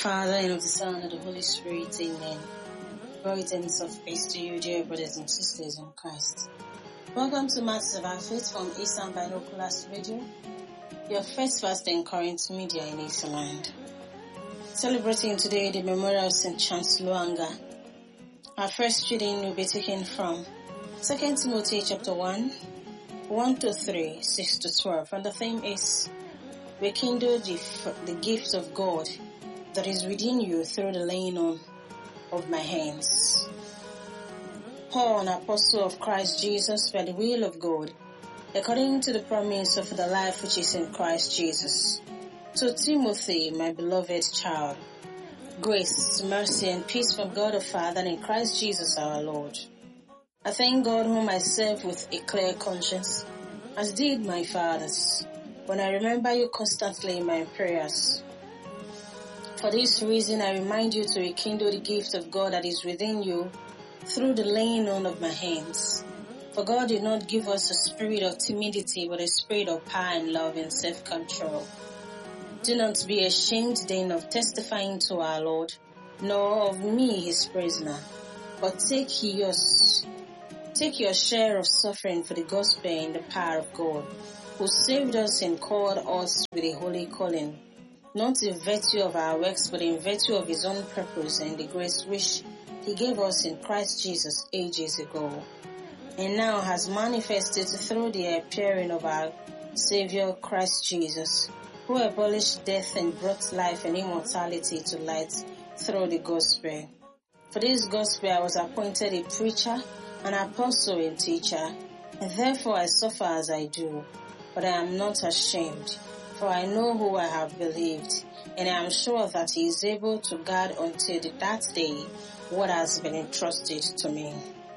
Father, and of the Son, and of the Holy Spirit. Amen. Greetings of peace to you, dear brothers and sisters in Christ. Welcome to Matters of Our Faith from Eastern Binoculars Radio, your first fast and current media in Eastland. Celebrating today the memorial of St. Chance Luanga. Our first reading will be taken from 2 Timothy chapter 1, 1-3, 6-12, and the theme is rekindle the gift of God that is within you through the laying on of my hands. Paul, an apostle of Christ Jesus by the will of God, according to the promise of the life which is in Christ Jesus. To Timothy, my beloved child, grace, mercy, and peace from God the Father and in Christ Jesus our Lord. I thank God whom I serve with a clear conscience, as did my fathers, when I remember you constantly in my prayers. For this reason, I remind you to rekindle the gift of God that is within you through the laying on of my hands. For God did not give us a spirit of timidity, but a spirit of power and love and self-control. Do not be ashamed then of testifying to our Lord, nor of me his prisoner, but take your share of suffering for the gospel in the power of God, who saved us and called us with a holy calling, not in virtue of our works, but in virtue of his own purpose and the grace which he gave us in Christ Jesus ages ago, and now has manifested through the appearing of our Savior Christ Jesus, who abolished death and brought life and immortality to light through the gospel. For this gospel I was appointed a preacher, an apostle and teacher, and therefore I suffer as I do, but I am not ashamed. For I know who I have believed, and I am sure that he is able to guard until that day what has been entrusted to me.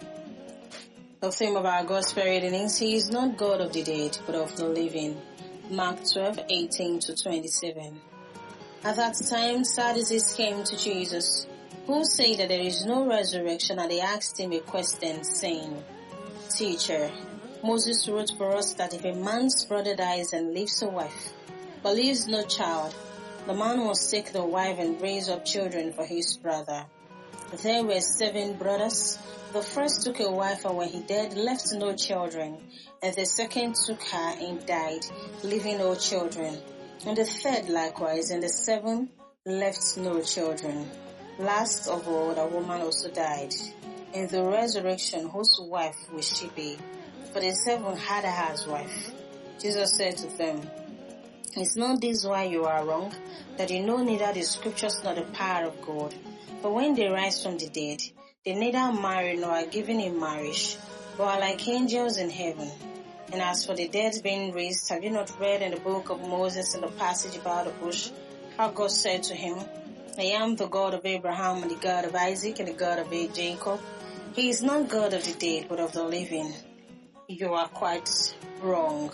The theme of our gospel reading is, He is not God of the dead, but of the living. Mark 12:18-27. At that time, Sadducees came to Jesus, who said that there is no resurrection, and they asked him a question, saying, Teacher, Moses wrote for us that if a man's brother dies and leaves a wife, but leaves no child, the man must take the wife and raise up children for his brother. There were 7 brothers. The first took a wife, and when he died, left no children. And the second took her and died, leaving no children. And the third likewise, and the 7th left no children. Last of all, the woman also died. In the resurrection, whose wife will she be? For the 7 had her as wife. Jesus said to them, Is not this why you are wrong, that you know neither the scriptures nor the power of God? For when they rise from the dead, they neither marry nor are given in marriage, but are like angels in heaven. And as for the dead being raised, have you not read in the book of Moses in the passage about the bush, how God said to him, I am the God of Abraham and the God of Isaac and the God of Jacob. He is not God of the dead, but of the living. You are quite wrong.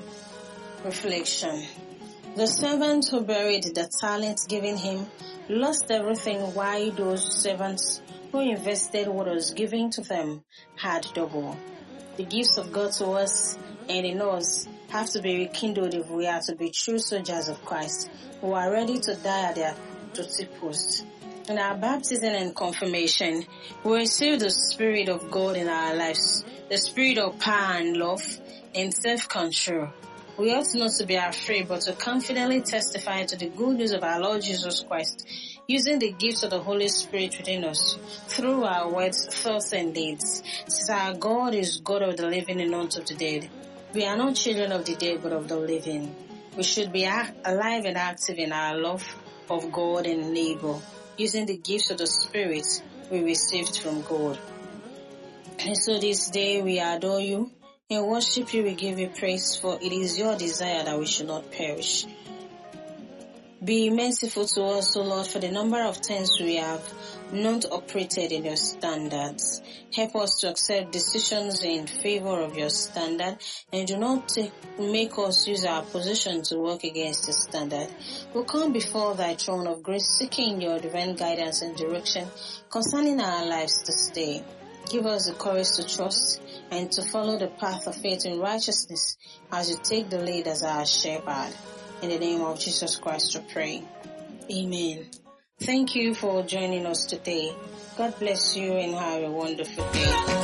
Reflection. The servant who buried the talents given him lost everything, while those servants who invested what was given to them had double. The gifts of God to us and in us have to be rekindled if we are to be true soldiers of Christ, who are ready to die at their duty post. In our baptism and confirmation, we receive the Spirit of God in our lives, the Spirit of power and love and self-control. We ought not to be afraid, but to confidently testify to the good news of our Lord Jesus Christ, using the gifts of the Holy Spirit within us, through our words, thoughts, and deeds. Since our God is God of the living and not of the dead, we are not children of the dead, but of the living. We should be alive and active in our love of God and neighbor, using the gifts of the Spirit we received from God. And so this day we adore you. In worship you, we give you praise, for it is your desire that we should not perish. Be merciful to us, O Lord, for the number of times we have not operated in your standards. Help us to accept decisions in favor of your standard, and do not make us use our position to work against the standard. We come before thy throne of grace, seeking your divine guidance and direction concerning our lives this day. Give us the courage to trust and to follow the path of faith and righteousness as you take the lead as our shepherd. In the name of Jesus Christ we pray. Amen. Thank you for joining us today. God bless you and have a wonderful day.